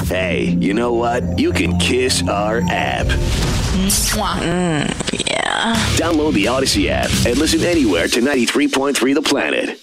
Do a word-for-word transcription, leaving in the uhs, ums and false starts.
Hey, you know what? You can kiss our app. Mm, yeah. Download the Odyssey app and listen anywhere to ninety-three point three The Planet.